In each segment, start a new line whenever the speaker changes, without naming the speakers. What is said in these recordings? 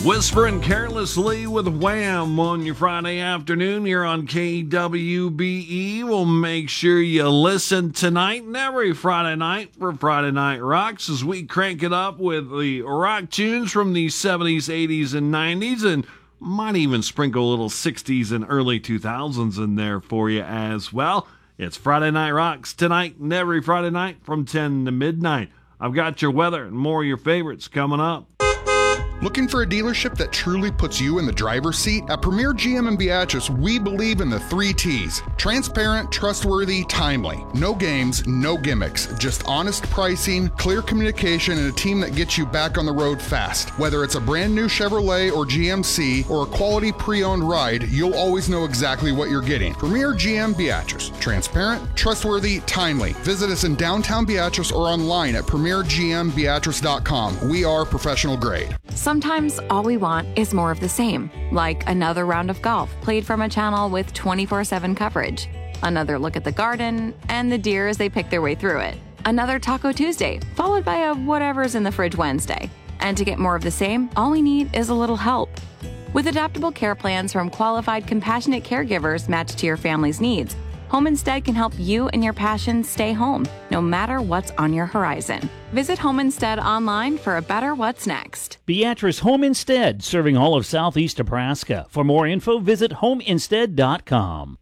Whispering carelessly with Wham on your Friday afternoon here on KWBE. We'll make sure you listen tonight and every Friday night for Friday Night Rocks as we crank it up with the rock tunes from the 70s, 80s, and 90s, and might even sprinkle a little 60s and early 2000s in there for you as well. It's Friday Night Rocks tonight and every Friday night from 10 to midnight. I've got your weather and more of your favorites coming up.
Looking for a dealership that truly puts you in the driver's seat? At Premier GM in Beatrice, we believe in the 3 T's. Transparent, trustworthy, timely. No games, no gimmicks. Just honest pricing, clear communication, and a team that gets you back on the road fast. Whether it's a brand new Chevrolet or GMC or a quality pre-owned ride, you'll always know exactly what you're getting. Premier GM Beatrice. Transparent, trustworthy, timely. Visit us in downtown Beatrice or online at premiergmbeatrice.com. We are professional grade.
Sometimes all we want is more of the same, like another round of golf played from a channel with 24/7 coverage, another look at the garden, and the deer as they pick their way through it, another Taco Tuesday, followed by a whatever's in the fridge Wednesday. And to get more of the same, all we need is a little help. With adaptable care plans from qualified, compassionate caregivers matched to your family's needs, Home Instead can help you and your passions stay home, no matter what's on your horizon. Visit Home Instead online for a better what's next.
Beatrice Home Instead, serving all of southeast Nebraska. For more info, visit homeinstead.com.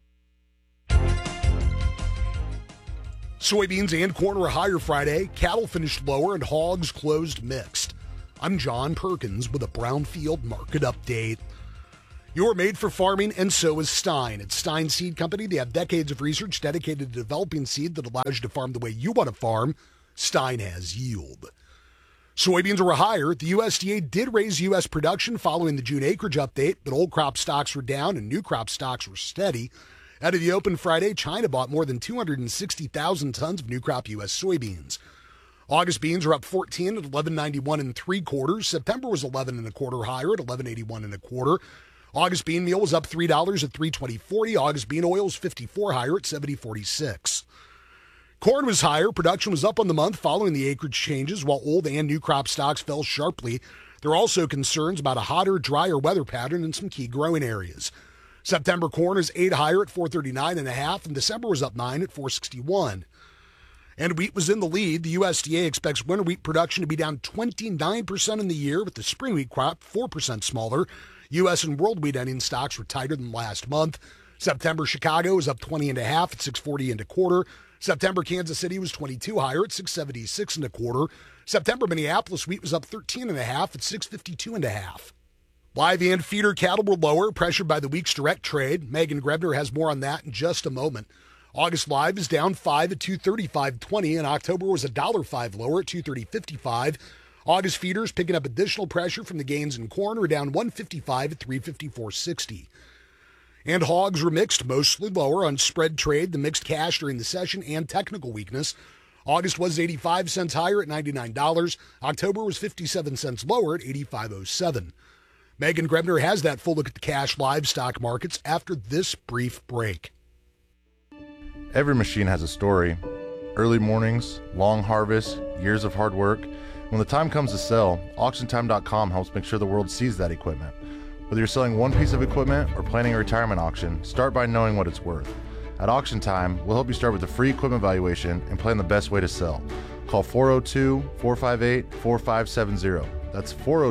Soybeans and corn were higher Friday. Cattle finished lower and hogs closed mixed. I'm John Perkins with a Brownfield Market Update. You're made for farming, and so is Stein. At Stein Seed Company, they have decades of research dedicated to developing seed that allows you to farm the way you want to farm. Stein has yield. Soybeans were higher. The USDA did raise U.S. production following the June acreage update, but old crop stocks were down and new crop stocks were steady. Out of the open Friday, China bought more than 260,000 tons of new crop U.S. soybeans. August beans are up 14 at 11.91 3/4. September was 11 1/4 higher at 11.81 1/4. August bean meal was up $3 at $3.20.40. August bean oil was 54 higher at $70.46. Corn was higher. Production was up on the month following the acreage changes, while old and new crop stocks fell sharply. There are also concerns about a hotter, drier weather pattern in some key growing areas. September corn is 8 higher at 439.5, and December was up 9 at 461. And wheat was in the lead. The USDA expects winter wheat production to be down 29% in the year, with the spring wheat crop 4% smaller. U.S. and world wheat ending stocks were tighter than last month. September Chicago was up 20.5 at 640 1/4. September Kansas City was 22 higher at 676 1/4. September Minneapolis wheat was up 13.5 at 652 1/2. Live and feeder cattle were lower, pressured by the week's direct trade. Megan Grebner has more on that in just a moment. August live is down 5 at 235.20, and October was $1.05 lower at 230.55. August feeders picking up additional pressure from the gains in corn are down 155 at 354.60. And hogs were mixed, mostly lower on spread trade, the mixed cash during the session, and technical weakness. August was 85 cents higher at $99. October was 57 cents lower at 85.07. Megan Grebner has that full look at the cash livestock markets after this brief break.
Every machine has a story. Early mornings, long harvests, years of hard work. When the time comes to sell, AuctionTime.com helps make sure the world sees that equipment. Whether you're selling one piece of equipment or planning a retirement auction, start by knowing what it's worth. At Auction Time, we'll help you start with a free equipment valuation and plan the best way to sell. Call 402-458-4570. That's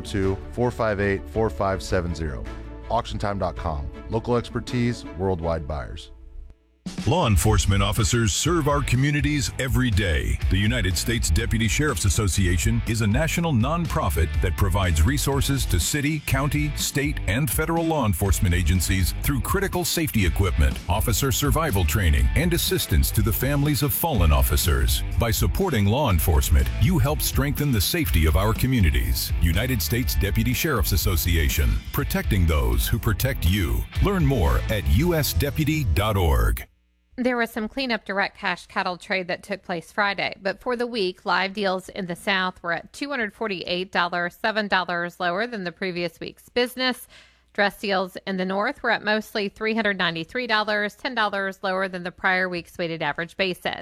402-458-4570. AuctionTime.com. Local expertise, worldwide buyers.
Law enforcement officers serve our communities every day. The United States Deputy Sheriff's Association is a national nonprofit that provides resources to city, county, state, and federal law enforcement agencies through critical safety equipment, officer survival training, and assistance to the families of fallen officers. By supporting law enforcement, you help strengthen the safety of our communities. United States Deputy Sheriff's Association, protecting those who protect you. Learn more at usdeputy.org.
There was some cleanup direct cash cattle trade that took place Friday, but for the week, live deals in the South were at $248, $7 lower than the previous week's business. Dress deals in the North were at mostly $393, $10 lower than the prior week's weighted average basis.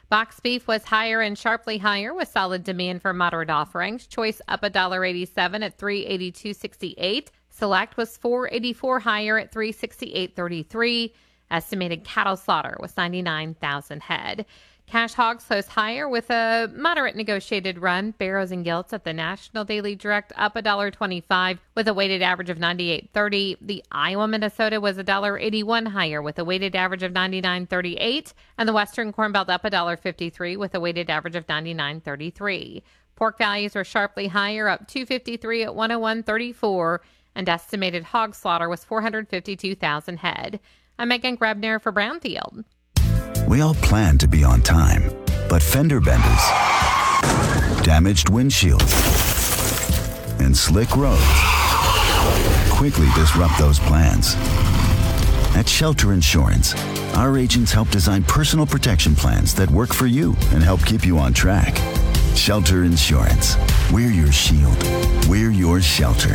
Box beef was higher and sharply higher with solid demand for moderate offerings. Choice up $1.87 at $382.68. Select was $4.84 higher at $368.33. Estimated cattle slaughter was 99,000 head. Cash hogs closed higher with a moderate negotiated run. Barrows and Gilts at the National Daily Direct up $1.25 with a weighted average of 98.30. The Iowa Minnesota was $1.81 higher with a weighted average of 99.38, and the Western Corn Belt up $1.53 with a weighted average of 99.33. Pork values were sharply higher, up $2.53 at 101.34, and estimated hog slaughter was 452,000 head. I'm Megan Grebner for Brownfield.
We all plan to be on time, but fender benders, damaged windshields, and slick roads quickly disrupt those plans. At Shelter Insurance, our agents help design personal protection plans that work for you and help keep you on track. Shelter Insurance. We're your shield. We're your shelter.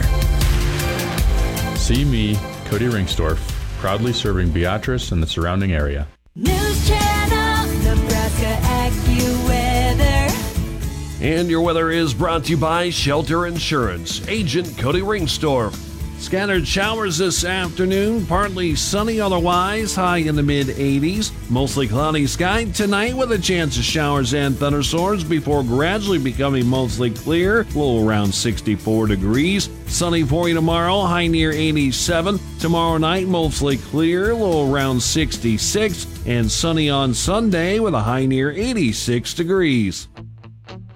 See me, Cody Ringstorff, proudly serving Beatrice and the surrounding area.
News Channel, Nebraska AccuWeather.
And your weather is brought to you by Shelter Insurance. Agent Cody Ringstorff. Scattered showers this afternoon, partly sunny otherwise, high in the mid-80s. Mostly cloudy sky tonight with a chance of showers and thunderstorms before gradually becoming mostly clear, low around 64 degrees. Sunny for you tomorrow, high near 87. Tomorrow night, mostly clear, low around 66. And sunny on Sunday with a high near 86 degrees.